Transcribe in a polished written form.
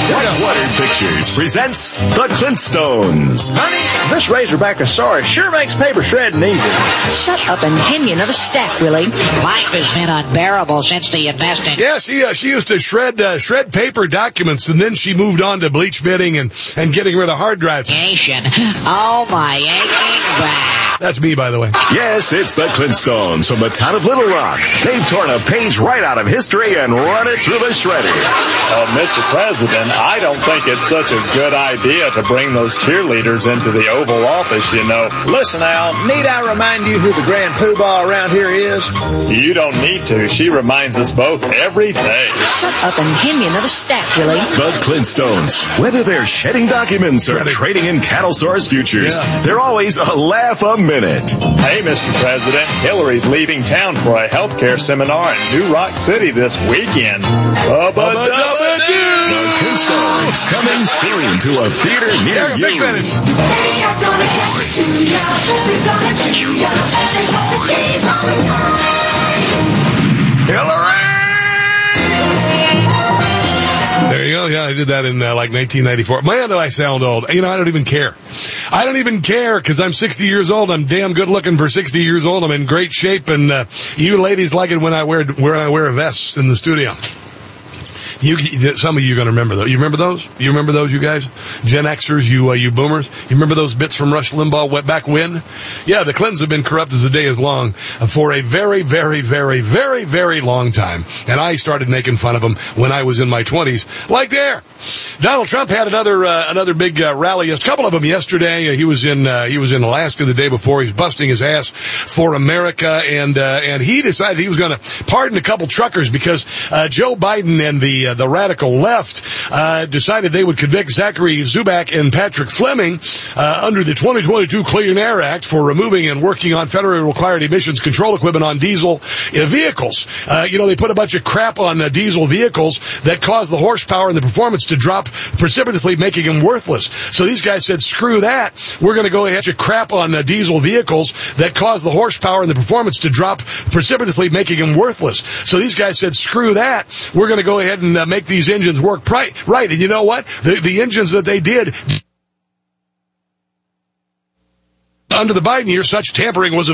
Whitewater Pictures presents The Clintstones. Honey, this Razorback-osaurus sure makes paper shredding easy. Shut up and hand me another stack, Willie. Life has been unbearable since the investing. Yeah, she used to shred paper documents, and then she moved on to bleach bitting and getting rid of hard drives. Oh, my aching back. That's me, by the way. Yes, it's the Clintstones from the town of Little Rock. They've torn a page right out of history and run it through the shredder. Mr. President, I don't think it's such a good idea to bring those cheerleaders into the Oval Office, you know. Listen, Al, need I remind you who the grand poobah around here is? You don't need to. She reminds us both every day. Shut up and hand me another stack, Willie. The Clintstones. Whether they're shedding documents or trading in Cattlesaurus futures, they're always a laugh a minute. Hey, Mr. President, Hillary's leaving town for a healthcare seminar in New Rock City this weekend. The Clintstones coming soon to a theater near you. They are gonna catch it to ya. They're gonna chew ya. They want the days all the time. Hillary! There you go. Yeah, I did that in like 1994. Man, do I sound old. You know, I don't even care. I don't even care because I'm 60 years old. I'm damn good looking for 60 years old. I'm in great shape, and you ladies like it when I wear a vest in the studio. Some of you are going to remember those. You remember those? You remember those, you guys? Gen Xers, you boomers? You remember those bits from Rush Limbaugh back when? Yeah, the Clintons have been corrupt as the day is long for a very, very, very, very, very long time. And I started making fun of them when I was in my 20s. Like there. Donald Trump had another big rally. A couple of them yesterday. He was in Alaska the day before. He's busting his ass for America, and he decided he was going to pardon a couple truckers because Joe Biden and the radical left decided they would convict Zachary Zubak and Patrick Fleming under the 2022 Clean Air Act for removing and working on federally required emissions control equipment on diesel vehicles. They put a bunch of crap on diesel vehicles that cause the horsepower and the performance to drop precipitously, making them worthless. So these guys said, screw that. We're going to go ahead and crap on diesel vehicles that cause the horsepower and the performance to drop precipitously, making them worthless. So these guys said, screw that. We're going to go ahead and make these engines work right. And you know what? The engines that they did under the Biden year, such tampering was